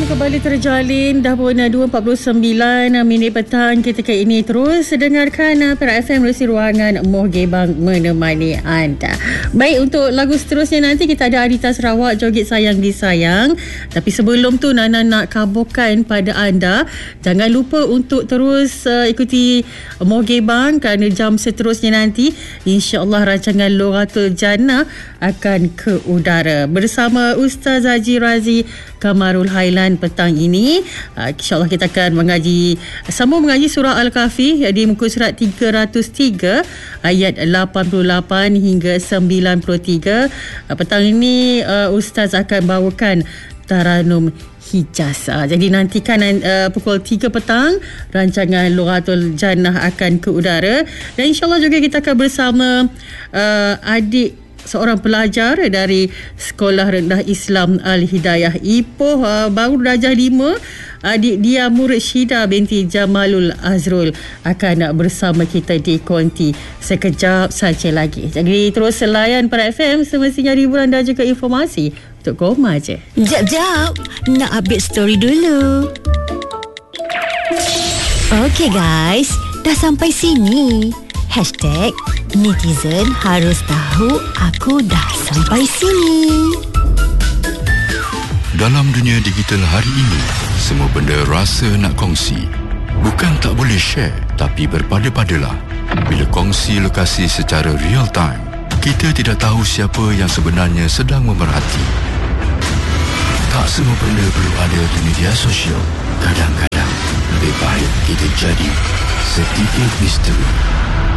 kembali terjalin. Dah pun 2.49 minit petang. Kita kali ini terus dengarkan Perak FM Resi Ruangan Moh Gebang menemani anda. Baik, untuk lagu seterusnya nanti kita ada Adita Sarawak, Joget Sayang Disayang. Tapi sebelum tu Nana nak kabarkan pada anda, jangan lupa untuk terus ikuti Moh Gebang, kerana jam seterusnya nanti insya-Allah rancangan Lughatul Jannah akan ke udara bersama Ustaz Haji Razi Kamarul Hailan petang ini. InsyaAllah kita akan sambung mengaji surah Al-Kahfi di muka surat 303 ayat 88 hingga 93. Petang ini Ustaz akan bawakan Taranum Hijaz. Jadi nantikan pukul 3 petang rancangan Lughatul Jannah akan ke udara. Dan insyaAllah juga kita akan bersama adik seorang pelajar dari Sekolah Rendah Islam Al-Hidayah Ipoh, baru darjah 5. Adik dia Murshidah binti Jamalul Azrul akan bersama kita di konti sekejap saja lagi. Jadi terus layan Perak FM, semestinya hiburan dan juga informasi untuk koma je. Jap, nak update story dulu. Okay guys, dah sampai sini. #netizen harus tahu aku dah sampai sini. Dalam dunia digital hari ini, semua benda rasa nak kongsi. Bukan tak boleh share, tapi berpada-padalah. Bila kongsi lokasi secara real time, kita tidak tahu siapa yang sebenarnya sedang memerhati. Tak semua benda perlu ada di media sosial. Kadang-kadang lebih baik kita jadi sedikit misteri.